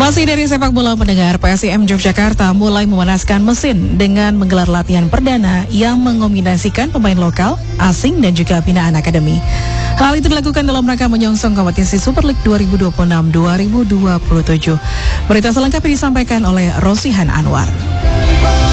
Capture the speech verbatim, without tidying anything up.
Masih dari sepak bola pendengar, P S I M Yogyakarta mulai memanaskan mesin dengan menggelar latihan perdana yang mengombinasikan pemain lokal, asing dan juga binaan akademi. Hal itu dilakukan dalam rangka menyongsong kompetisi Super League dua ribu dua puluh enam dua ribu dua puluh tujuh. Berita selengkapnya disampaikan oleh Rosihan Anwar.